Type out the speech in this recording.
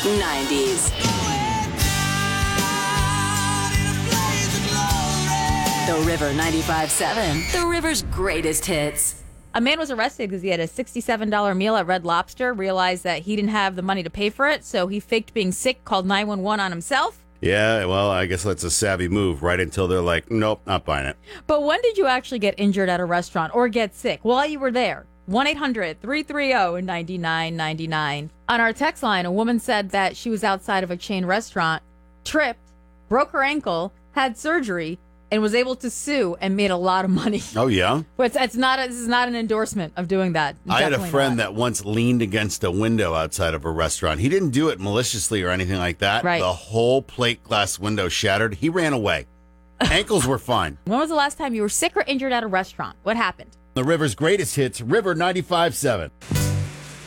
90s. The River 95.7. The River's greatest hits. A man was arrested because he had a $67 meal at Red Lobster, realized that he didn't have the money to pay for it, so he faked being sick, called 911 on himself. Yeah, well, I guess that's a savvy move, right until they're like, nope, not buying it. But when did you actually get injured at a restaurant or get sick? While you were there. 1-800-330-9999. On our text line, a woman said that she was outside of a chain restaurant, tripped, broke her ankle, had surgery, and was able to sue and made a lot of money. Oh, yeah? But this is not an endorsement of doing that. I had a Definitely friend not. that once leaned against a window outside of a restaurant. He didn't do it maliciously or anything like that. Right. The whole plate glass window shattered. He ran away. Ankles were fine. When was the last time you were sick or injured at a restaurant? What happened? The River's greatest hits, River 95.7.